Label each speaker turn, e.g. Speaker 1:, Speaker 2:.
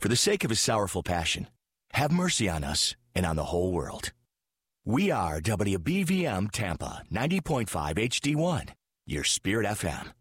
Speaker 1: For the sake of His sorrowful passion, have mercy on us and on the whole world. We are WBVM Tampa 90.5 HD1, your Spirit FM.